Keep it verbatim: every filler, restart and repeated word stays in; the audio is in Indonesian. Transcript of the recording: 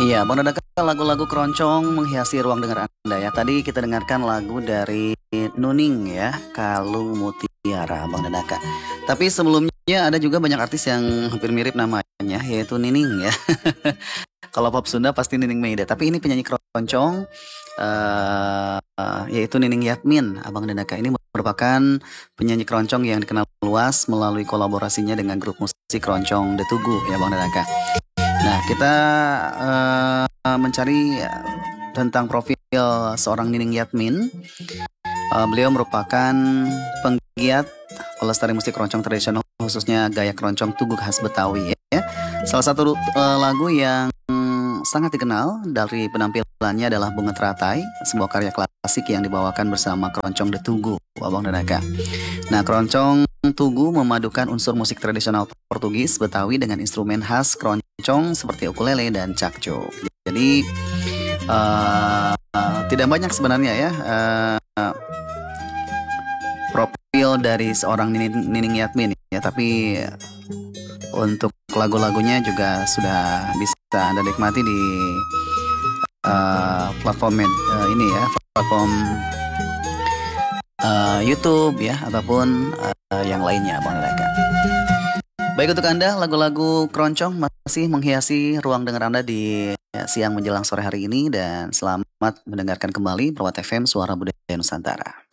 Iya, Bang Dadang, lagu-lagu keroncong menghiasi ruang dengar Anda ya. Tadi kita dengarkan lagu dari Nuning ya, Kalung Mutiara, Bang Dadaka. Tapi sebelumnya ada juga banyak artis yang hampir mirip namanya, yaitu Nining ya. Kalau pop Sunda pasti Nining Meida, tapi ini penyanyi keroncong, eh yaitu Nining Yasmin, Abang Dadaka. Ini merupakan penyanyi keroncong yang dikenal luas melalui kolaborasinya dengan grup musik keroncong The Tugu ya, Bang Dadaka. Nah, kita eh, mencari eh, tentang profil seorang Nining Yasmin. Eh, beliau merupakan penggiat pelestari musik keroncong tradisional, khususnya gaya keroncong tugu khas Betawi ya. Salah satu eh, lagu yang sangat dikenal dari penampilannya adalah Bunga Teratai, sebuah karya klasik yang dibawakan bersama keroncong The Tugu, Abang Dadaka. Nah, keroncong tugu memadukan unsur musik tradisional Portugis Betawi dengan instrumen khas keroncong seperti ukulele dan cakco. Jadi uh, uh, tidak banyak sebenarnya ya uh, profil dari seorang Nining, Nining Yasmin ya, tapi untuk lagu-lagunya juga sudah bisa Anda nikmati di uh, platform uh, ini ya, platform uh, YouTube ya, ataupun uh, yang lainnya, Bang Dadaka. Baik, untuk Anda, lagu-lagu keroncong masih menghiasi ruang dengar Anda di ya, siang menjelang sore hari ini, dan selamat mendengarkan kembali Perwat F M Suara Budaya Nusantara.